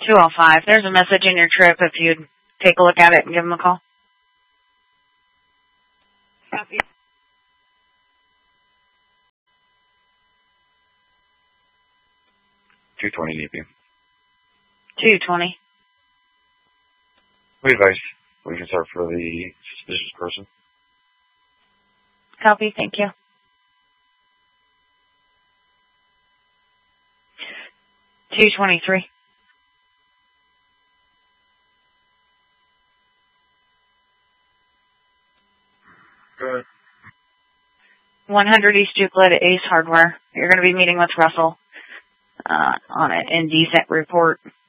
205. There's a message in your trip if you'd take a look at it and give them a call. Copy. 220 DP. 220. We advise we can start for the suspicious person. Copy, thank you. 223. Good. 100 East Euclid at Ace Hardware. You're going to be meeting with Russell on an indecent report.